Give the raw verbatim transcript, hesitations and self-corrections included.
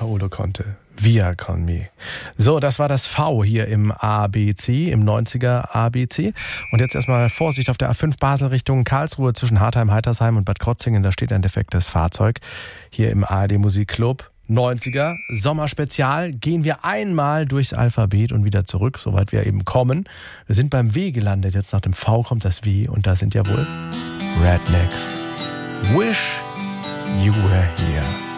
Paolo Conte. Via con me. So, das war das V hier im A B C, im neunziger A B C. Und jetzt erstmal Vorsicht auf der A fünf Basel Richtung Karlsruhe zwischen Hartheim, Heitersheim und Bad Krotzingen. Da steht ein defektes Fahrzeug. Hier im A R D Musikclub. neunziger Sommerspezial gehen wir einmal durchs Alphabet und wieder zurück, soweit wir eben kommen. Wir sind beim W gelandet. Jetzt nach dem V kommt das W und da sind ja wohl Rednecks. Wish you were here.